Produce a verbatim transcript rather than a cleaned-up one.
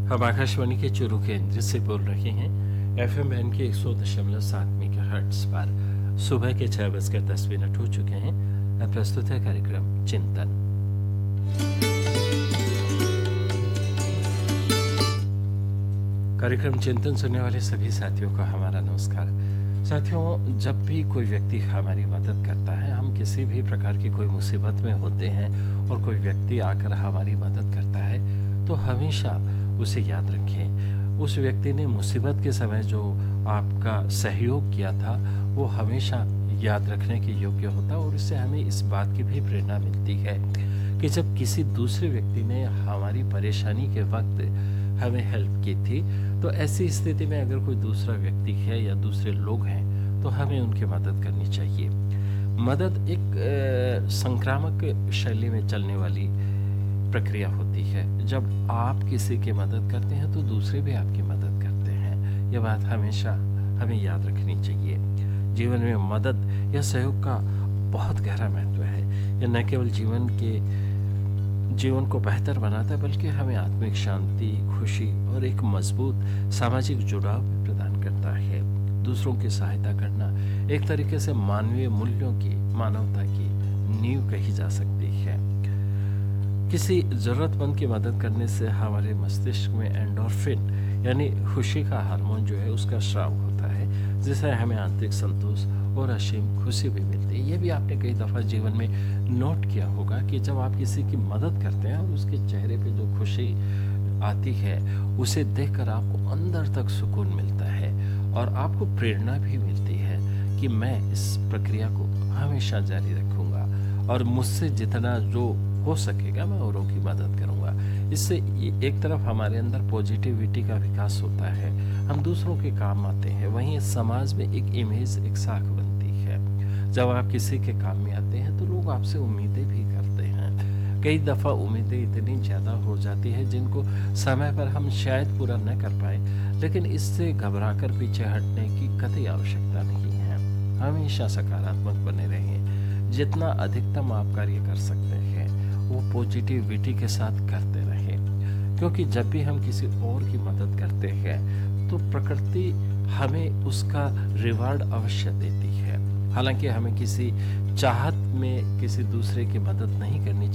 हम आकाशवाणी के चुरू केंद्र से बोल रहे हैं एफएम बैंड के एक सौ दशमलव सात मेगाहर्ट्ज पर। सुबह के छह बजकर दस मिनट हो चुके हैं। अब प्रस्तुत है कार्यक्रम चिंतन। कार्यक्रम चिंतन सुनने वाले सभी साथियों को हमारा नमस्कार। साथियों, जब भी कोई व्यक्ति हमारी मदद करता है, हम किसी भी प्रकार की कोई मुसीबत में होते हैं और कोई व्यक्ति आकर हमारी मदद करता है, तो हमेशा उसे याद रखें। उस व्यक्ति ने मुसीबत के समय जो आपका सहयोग किया था, वो हमेशा याद रखने के योग्य होता, और इससे हमें इस बात की भी प्रेरणा मिलती है कि जब किसी दूसरे व्यक्ति ने हमारी परेशानी के वक्त हमें हेल्प की थी, तो ऐसी स्थिति में अगर कोई दूसरा व्यक्ति है या दूसरे लोग हैं, तो हमें उनकी मदद करनी चाहिए। मदद एक संक्रामक शैली में चलने वाली प्रक्रिया होती है। जब आप किसी की मदद करते हैं, तो दूसरे भी आपकी मदद करते हैं। यह बात हमेशा हमें याद रखनी चाहिए। जीवन में मदद या सहयोग का बहुत गहरा महत्व है। यह न केवल जीवन के जीवन को बेहतर बनाता है, बल्कि हमें आत्मिक शांति, खुशी और एक मजबूत सामाजिक जुड़ाव भी प्रदान करता है। दूसरों की सहायता करना एक तरीके से मानवीय मूल्यों की, मानवता की नींव कही जा सकती है। किसी जरूरतमंद की मदद करने से हमारे मस्तिष्क में एंडोर्फिन यानी खुशी का हार्मोन जो है, उसका स्राव होता है, जिससे हमें आंतरिक संतोष और असीम खुशी भी मिलती है। ये भी आपने कई दफ़ा जीवन में नोट किया होगा कि जब आप किसी की मदद करते हैं और उसके चेहरे पे जो खुशी आती है, उसे देखकर आपको अंदर तक सुकून मिलता है और आपको प्रेरणा भी मिलती है कि मैं इस प्रक्रिया को हमेशा जारी रखूँगा और मुझसे जितना जो हो सकेगा मैं औरों की मदद करूँगा। इससे एक तरफ हमारे अंदर पॉजिटिविटी का विकास होता है, हम दूसरों के काम आते हैं, वहीं समाज में एक इमेज, एक साख बनती है। जब आप किसी के काम में आते हैं, तो लोग आपसे उम्मीदें भी करते हैं। कई दफ़ा उम्मीदें इतनी ज़्यादा हो जाती है जिनको समय पर हम शायद पूरा न कर पाए, लेकिन इससे घबराकर पीछे हटने की कतई आवश्यकता नहीं है। हमेशा सकारात्मक बने रहें। जितना अधिकतम आप कार्य कर सकते हैं, वो पॉजिटिविटी के साथ करते रहें, क्योंकि जब भी हम किसी और की मदद करते हैं, तो प्रकृति हमें उसका रिवार्ड अवश्य देती है। हालांकि हमें किसी चाहत में किसी दूसरे की मदद नहीं करनी चाहिए।